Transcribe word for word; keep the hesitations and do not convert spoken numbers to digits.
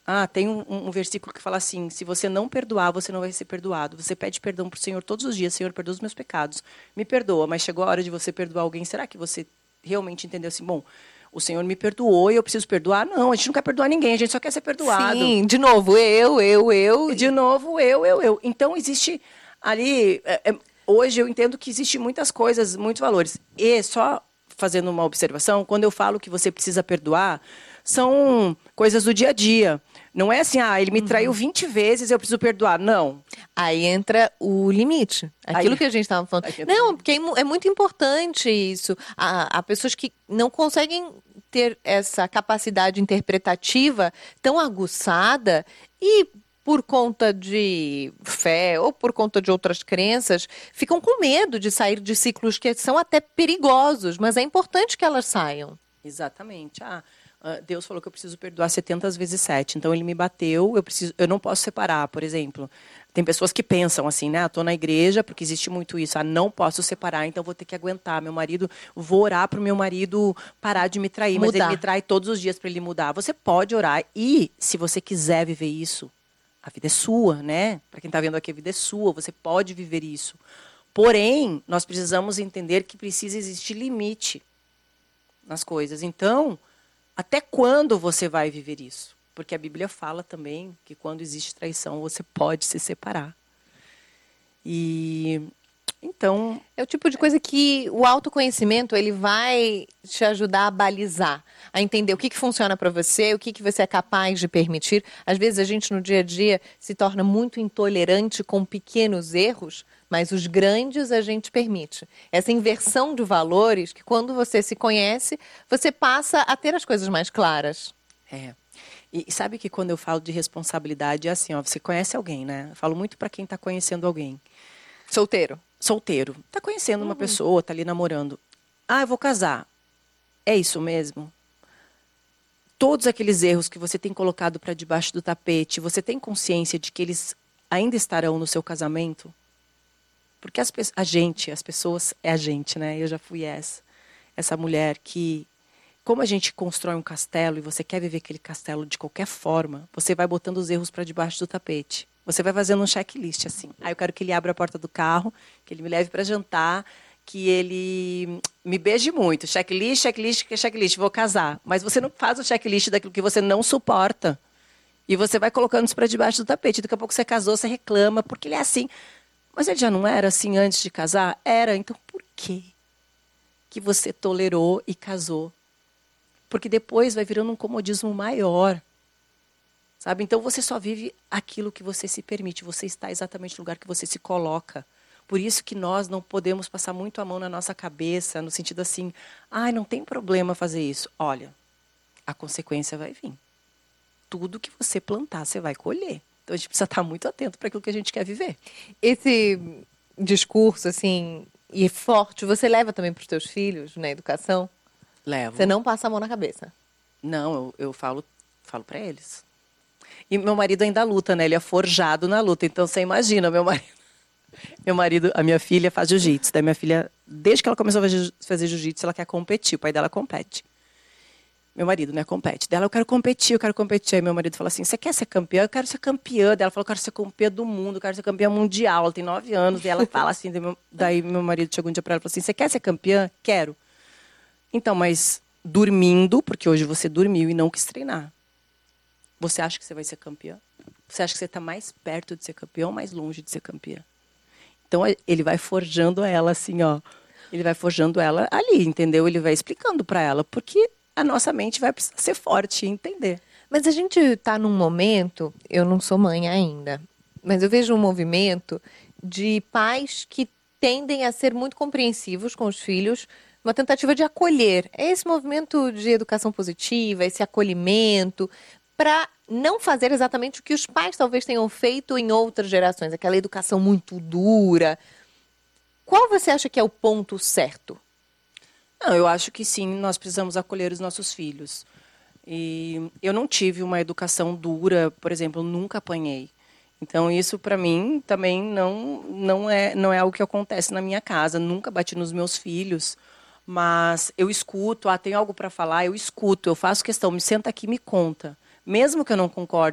Ah, tem um, um versículo que fala assim, se você não perdoar, você não vai ser perdoado. Você pede perdão para o Senhor todos os dias. Senhor, perdoa os meus pecados. Me perdoa, mas chegou a hora de você perdoar alguém. Será que você realmente entendeu assim, bom, o Senhor me perdoou e eu preciso perdoar? Não, a gente não quer perdoar ninguém, a gente só quer ser perdoado. Sim, de novo, eu, eu, eu. E de novo, eu, eu, eu. Então, existe ali... é, é, hoje eu entendo que existe muitas coisas, muitos valores. E só fazendo uma observação, quando eu falo que você precisa perdoar, são coisas do dia a dia. Não é assim, ah, ele me traiu vinte vezes, eu preciso perdoar. Não. Aí entra o limite. Aquilo Aí- que a gente estava falando. aí entra o Não, limite. porque é mu- é muito importante isso. Há, há pessoas que não conseguem ter essa capacidade interpretativa tão aguçada e, por conta de fé ou por conta de outras crenças, ficam com medo de sair de ciclos que são até perigosos, mas é importante que elas saiam. Exatamente. Ah, ah, Deus falou que eu preciso perdoar setenta vezes sete. Então, ele me bateu, eu, preciso, eu não posso separar, por exemplo. Tem pessoas que pensam assim, né? Estou na igreja, porque existe muito isso. Ah, não posso separar, então vou ter que aguentar. Meu marido, vou orar para o meu marido parar de me trair, mas ele Mudar. me trai todos os dias para ele mudar. Você pode orar e, se você quiser viver isso, a vida é sua, né? Para quem está vendo aqui, a vida é sua, você pode viver isso. Porém, nós precisamos entender que precisa existir limite nas coisas. Então, até quando você vai viver isso? Porque a Bíblia fala também que quando existe traição, você pode se separar. E então, É o tipo de coisa que o autoconhecimento ele vai te ajudar a balizar, a entender o que, que funciona para você, o que, que você é capaz de permitir. Às vezes a gente no dia a dia se torna muito intolerante com pequenos erros, mas os grandes a gente permite. Essa inversão de valores que quando você se conhece, você passa a ter as coisas mais claras. é. E sabe que quando eu falo de responsabilidade, é assim, ó, você conhece alguém, né? Eu falo muito para quem está conhecendo alguém. Solteiro. Solteiro. Está conhecendo uma pessoa, está ali namorando. Ah, eu vou casar. É isso mesmo? Todos aqueles erros que você tem colocado para debaixo do tapete, você tem consciência de que eles ainda estarão no seu casamento? Porque as, pe- a gente, as pessoas, é a gente, né? Eu já fui essa. Essa mulher que, como a gente constrói um castelo e você quer viver aquele castelo de qualquer forma, você vai botando os erros para debaixo do tapete. Você vai fazendo um checklist, assim. Ah, eu quero que ele abra a porta do carro, que ele me leve para jantar, que ele me beije muito. Checklist, checklist, checklist, vou casar. Mas você não faz o checklist daquilo que você não suporta. E você vai colocando isso para debaixo do tapete. Daqui a pouco você casou, você reclama, porque ele é assim. Mas ele já não era assim antes de casar? Era. Então por quê que você tolerou e casou? Porque depois vai virando um comodismo maior. Sabe? Então você só vive aquilo que você se permite. Você está exatamente no lugar que você se coloca. Por isso que nós não podemos passar muito a mão na nossa cabeça, no sentido assim, ai, não tem problema fazer isso. Olha, a consequência vai vir. Tudo que você plantar, você vai colher. Então a gente precisa estar muito atento para aquilo que a gente quer viver. Esse discurso, assim, e forte, você leva também para os teus filhos na educação? Levo. Você não passa a mão na cabeça. Não, eu, eu falo, falo para eles. E meu marido ainda luta, né? Ele é forjado na luta. Então você imagina, meu marido. Meu marido, a minha filha faz jiu-jitsu. Daí minha filha, desde que ela começou a fazer jiu-jitsu, ela quer competir. O pai dela compete. Meu marido, né, compete. Dela, eu quero competir, eu quero competir. Aí meu marido fala assim, você quer ser campeã? Eu quero ser campeã. Daí ela falou, eu quero ser campeã do mundo, eu quero ser campeã mundial. Ela tem nove anos. E ela fala assim, daí meu, daí meu marido chegou um dia para ela e falou assim, você quer ser campeã? Quero. Então, mas dormindo, porque hoje você dormiu e não quis treinar. Você acha que você vai ser campeã? Você acha que você está mais perto de ser campeã ou mais longe de ser campeã? Então, ele vai forjando ela assim, ó. Ele vai forjando ela ali, entendeu? Ele vai explicando para ela, porque a nossa mente vai precisar ser forte e entender. Mas a gente está num momento, eu não sou mãe ainda, mas eu vejo um movimento de pais que tendem a ser muito compreensivos com os filhos, uma tentativa de acolher. É esse movimento de educação positiva, esse acolhimento, para não fazer exatamente o que os pais talvez tenham feito em outras gerações, aquela educação muito dura. Qual você acha que é o ponto certo? Não, eu acho que sim, nós precisamos acolher os nossos filhos. E eu não tive uma educação dura, por exemplo, eu nunca apanhei. Então isso para mim também não não é não é algo que acontece na minha casa. Nunca bati nos meus filhos, mas eu escuto. Ah, tem algo para falar, eu escuto. Eu faço questão, me senta aqui, e me conta, mesmo que eu não concorde.